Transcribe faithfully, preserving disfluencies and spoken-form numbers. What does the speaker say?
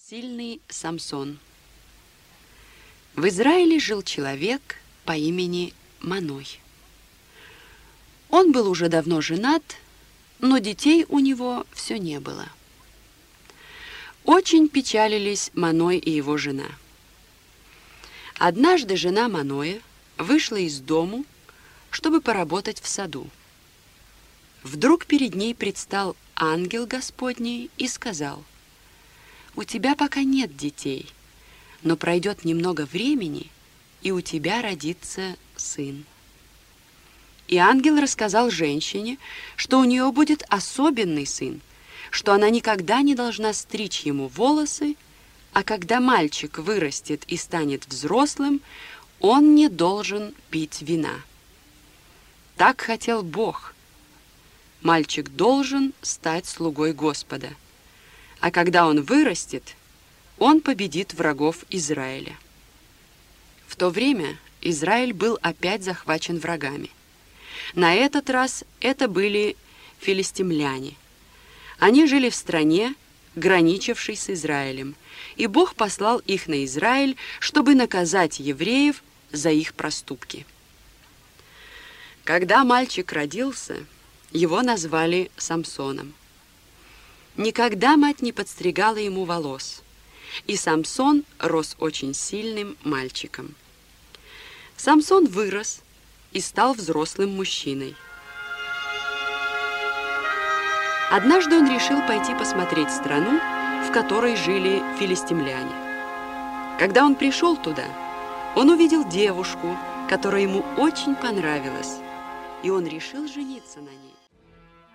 Сильный Самсон. В Израиле жил человек по имени Маной. Он был уже давно женат, но детей у него все не было. Очень печалились Маной и его жена. Однажды жена Маноя вышла из дому, чтобы поработать в саду. Вдруг перед ней предстал ангел Господний и сказал: «У тебя пока нет детей, но пройдет немного времени, и у тебя родится сын». И ангел рассказал женщине, что у нее будет особенный сын, что она никогда не должна стричь ему волосы, а когда мальчик вырастет и станет взрослым, он не должен пить вина. Так хотел Бог. Мальчик должен стать слугой Господа, а когда он вырастет, он победит врагов Израиля. В то время Израиль был опять захвачен врагами. На этот раз это были филистимляне. Они жили в стране, граничившей с Израилем, и Бог послал их на Израиль, чтобы наказать евреев за их проступки. Когда мальчик родился, его назвали Самсоном. Никогда мать не подстригала ему волос, и Самсон рос очень сильным мальчиком. Самсон вырос и стал взрослым мужчиной. Однажды он решил пойти посмотреть страну, в которой жили филистимляне. Когда он пришел туда, он увидел девушку, которая ему очень понравилась, и он решил жениться на ней.